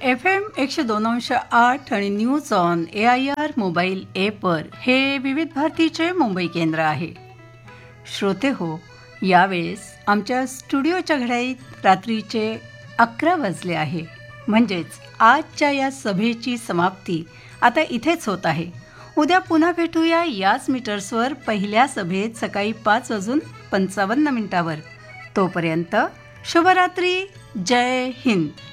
FM 102.8 आणि news on AIR mobile ॲपवर हे विविध भारतीचे मुंबई केंद्र आहे. श्रोते हो, यावेळेस आमच्या स्टुडिओच्या घड्याळीत रात्रीचे 11 वाजले आहे. म्हणजेच आजच्या या सभेची समाप्ती आता इथेच होत आहे. उद्या पुन्हा भेटूया याच मीटर्सवर पहिल्या सभेत सकाळी 5:55 तोपर्यंत शुभरात्री. जय हिंद.